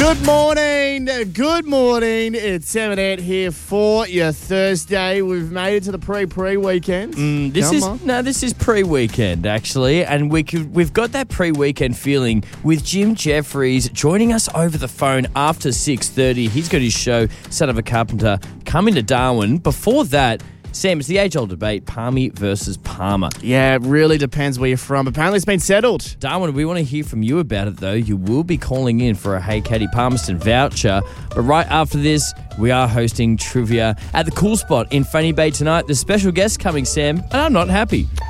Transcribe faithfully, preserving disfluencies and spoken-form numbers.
Good morning, good morning. It's Sam and Ed here for your Thursday. We've made it to the pre-pre weekend. Mm, this Come is on. no, this is pre-weekend actually, and we could, we've got that pre-weekend feeling with Jim Jeffries joining us over the phone after six thirty. He's got his show, Son of a Carpenter, coming to Darwin. Before that, Sam, it's the age-old debate, Palmy versus Palmer. Yeah, it really depends where you're from. Apparently it's been settled. Darwin, we want to hear from you about it, though. You will be calling in for a Hey Caddy Palmerston voucher. But right after this, we are hosting trivia at the Cool Spot in Fanny Bay tonight. The special guest coming, Sam, and I'm not happy.